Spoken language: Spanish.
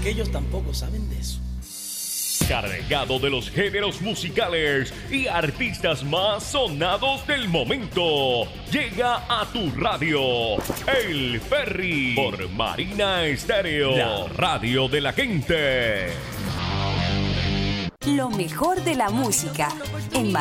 que ellos tampoco saben de eso. Cargado de los géneros musicales y artistas más sonados del momento. Llega a tu radio El Ferry por Marina Estéreo, la radio de la gente. Lo mejor de la música en